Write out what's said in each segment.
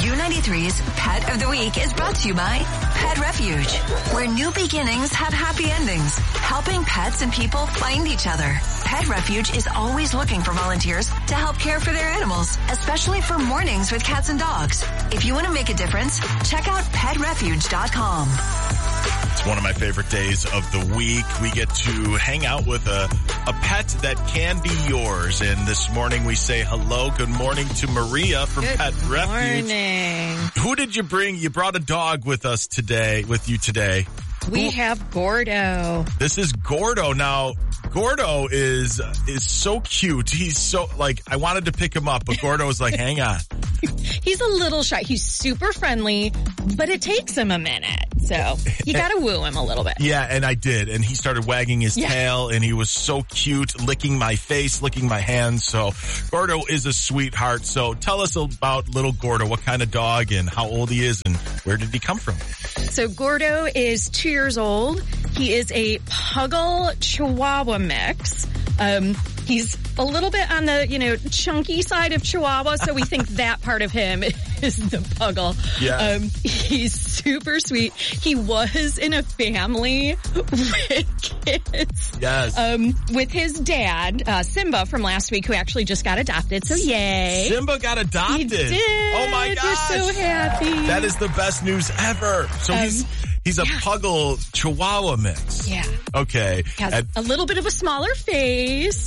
U93's Pet of the Week is brought to you by Pet Refuge, where new beginnings have happy endings, helping pets and people find each other. Pet Refuge is always looking for volunteers to help care for their animals, especially for mornings with cats and dogs. If you want to make a difference, check out petrefuge.com. It's one of my favorite days of the week. We get to hang out with a pet that can be yours. And this morning we say hello, good morning to Maria from Pet Refuge. Good morning. Who did you bring? You brought a dog with you today. We have Gordo. This is Gordo. Now, Gordo is so cute. He's so, I wanted to pick him up, but Gordo was like, hang on. He's a little shy. He's super friendly, but it takes him a minute. So you got to woo him a little bit. Yeah, and I did. And he started wagging his tail, and he was so cute, licking my face, licking my hands. So Gordo is a sweetheart. So tell us about little Gordo, what kind of dog and how old he is and where did he come from? So Gordo is 2 years old. He is a Puggle Chihuahua mix. He's a little bit on the, chunky side of Chihuahua, so we think that part of him is the Puggle. Yeah. He's super sweet. He was in a family with kids. Yes. With his dad, Simba from last week, who actually just got adopted, so yay. Simba got adopted. He did. Oh my gosh. We're so happy. That is the best news ever. So he's a Puggle Chihuahua mix. Yeah. Okay. Has a little bit of a smaller face.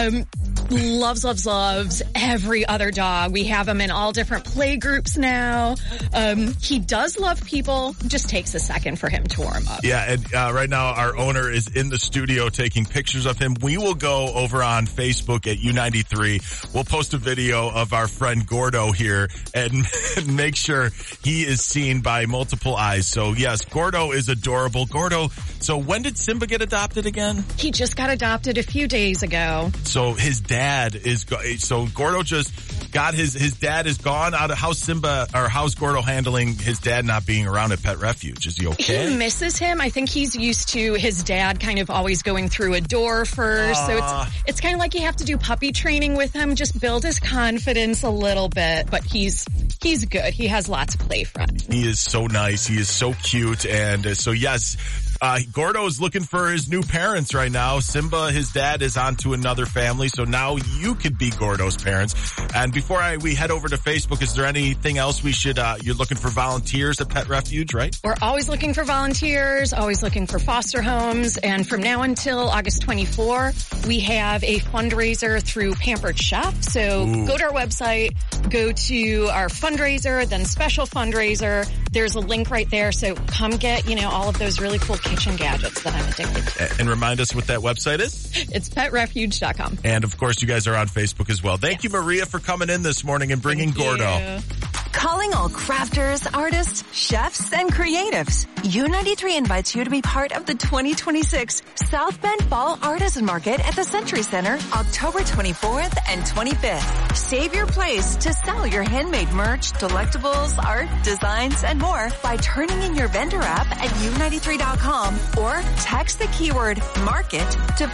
Loves every other dog. We have him in all different play groups now. He does love people. Just takes a second for him to warm up. Yeah, and right now our owner is in the studio taking pictures of him. We will go over on Facebook at U93. We'll post a video of our friend Gordo here and make sure he is seen by multiple eyes. So yes, Gordo is adorable. Gordo, so when did Simba get adopted again? He just got adopted a few days ago. So his dad so Gordo just got his dad is gone out of how's Gordo handling his dad not being around at Pet Refuge? Is he okay? He misses him. I think he's used to his dad kind of always going through a door first. So it's kind of like you have to do puppy training with him, just build his confidence a little bit, but he's good. He has lots of play friends. He is so nice. He is so cute. And so yes, Gordo is looking for his new parents right now. Simba, his dad, is on to another family, so now you could be Gordo's parents. And before we head over to Facebook, is there anything else we should, you're looking for volunteers at Pet Refuge, right? We're always looking for volunteers, always looking for foster homes, and from now until August 24, we have a fundraiser through Pampered Chef. So go to our website, go to our fundraiser, then special fundraiser. There's a link right there, so come get, all of those really cool kitchen gadgets that I'm addicted to. And remind us what that website is? It's petrefuge.com. And of course, you guys are on Facebook as well. Thank you, Maria, for coming in this morning and bringing Gordo. Calling all crafters, artists, chefs, and creatives. U93 invites you to be part of the 2026 South Bend Fall Artisan Market at the Century Center, October 24th and 25th. Save your place to sell your handmade merch, delectables, art, designs, and more by turning in your vendor app at U93.com or text the keyword market to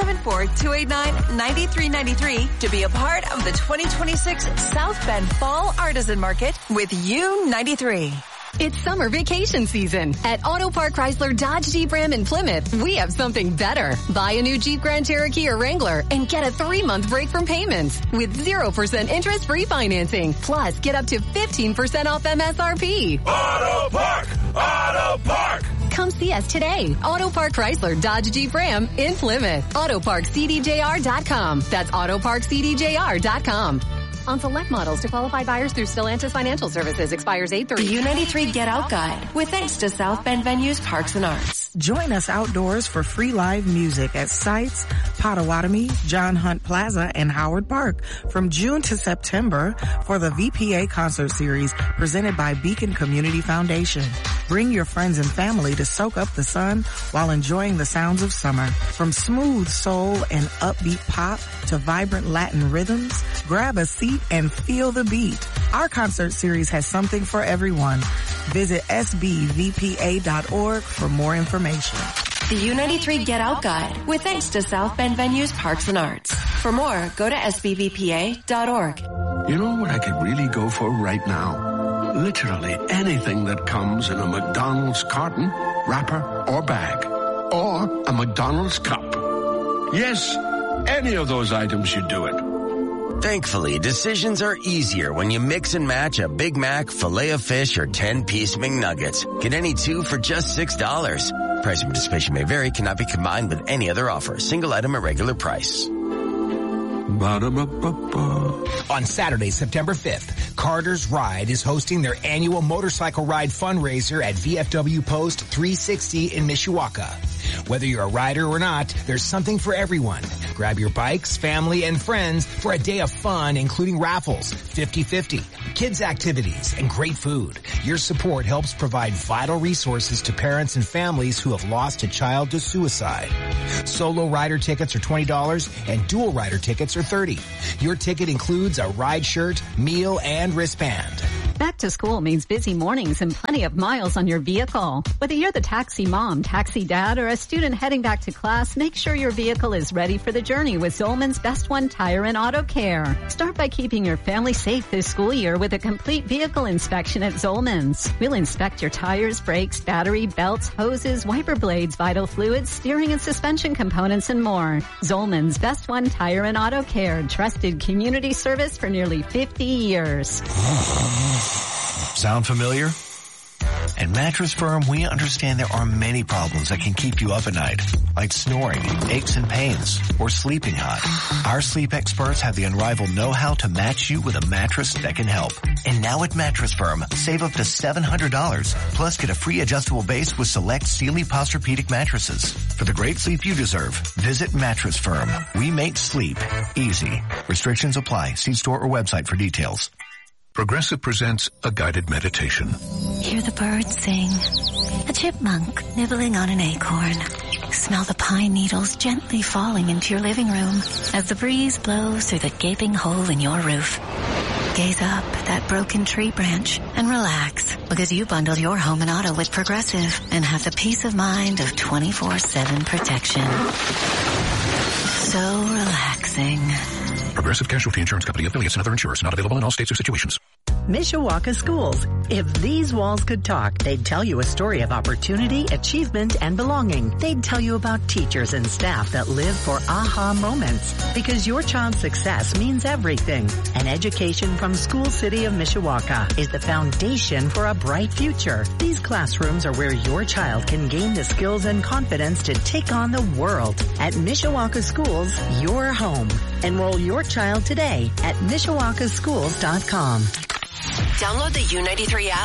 574-289-9393 to be a part of the 2026 South Bend Fall Artisan Market with U93. It's summer vacation season. At Auto Park Chrysler Dodge Jeep Ram in Plymouth, we have something better. Buy a new Jeep Grand Cherokee or Wrangler and get a 3-month break from payments with 0% interest-free financing. Plus, get up to 15% off MSRP. Auto Park! Auto Park! Come see us today. Auto Park Chrysler Dodge Jeep Ram in Plymouth. AutoParkCDJR.com. That's AutoParkCDJR.com. On select models to qualified buyers through Stellantis Financial Services. Expires 8/30. The U93 Get Out Guide with thanks to South Bend Venues, Parks and Arts. Join us outdoors for free live music at Sites, Potawatomi, John Hunt Plaza, and Howard Park from June to September for the VPA concert series presented by Beacon Community Foundation. Bring your friends and family to soak up the sun while enjoying the sounds of summer. From smooth soul and upbeat pop to vibrant Latin rhythms, grab a seat and feel the beat. Our concert series has something for everyone. Visit sbvpa.org for more information. The U93 Get Out Guide with thanks to South Bend Venues, Parks and Arts. For more, go to sbvpa.org. You know what I could really go for right now? literally anything that comes in a McDonald's carton, wrapper, or bag. Or a McDonald's cup. Yes, any of those items should do it. Thankfully, decisions are easier when you mix and match a Big Mac, Filet-O-Fish, or 10-piece McNuggets. Get any two for just $6. Price and participation may vary, cannot be combined with any other offer. Single item at regular price. Ba-da-ba-ba-ba. On Saturday, September 5th, Carter's Ride is hosting their annual motorcycle ride fundraiser at VFW Post 360 in Mishawaka. Whether you're a rider or not, there's something for everyone. Grab your bikes, family, and friends for a day of fun, including raffles, 50-50, kids activities, and great food. Your support helps provide vital resources to parents and families who have lost a child to suicide. Solo rider tickets are $20 and dual rider tickets are $30. Your ticket includes a ride shirt, meal, and wristband. Back to school means busy mornings and plenty of miles on your vehicle. Whether you're the taxi mom, taxi dad, or a student heading back to class, make sure your vehicle is ready for the journey with Zolman's Best One Tire and Auto Care. Start by keeping your family safe this school year with a complete vehicle inspection at Zolman's. We'll inspect your tires, brakes, battery, belts, hoses, wiper blades, vital fluids, steering and suspension components, and more. Zolman's Best One Tire and Auto Care. Trusted community service for nearly 50 years. Sound familiar? At Mattress Firm, we understand there are many problems that can keep you up at night, like snoring, aches and pains, or sleeping hot. Our sleep experts have the unrivaled know-how to match you with a mattress that can help. And now at Mattress Firm, save up to $700, plus get a free adjustable base with select Sealy Posturepedic mattresses. For the great sleep you deserve, visit Mattress Firm. We make sleep easy. Restrictions apply. See store or website for details. Progressive presents a guided meditation. Hear the birds sing. A chipmunk nibbling on an acorn. Smell the pine needles gently falling into your living room as the breeze blows through the gaping hole in your roof. Gaze up at that broken tree branch and relax because you bundled your home and auto with Progressive and have the peace of mind of 24/7 protection. So relaxing. Progressive Casualty Insurance Company, affiliates, and other insurers. Not available in all states or situations. Mishawaka Schools. If these walls could talk, they'd tell you a story of opportunity, achievement, and belonging. They'd tell you about teachers and staff that live for aha moments. Because your child's success means everything. And education from School City of Mishawaka is the foundation for a bright future. These classrooms are where your child can gain the skills and confidence to take on the world. At Mishawaka Schools, your home. Enroll your child today at MishawakaSchools.com. Download the U93 app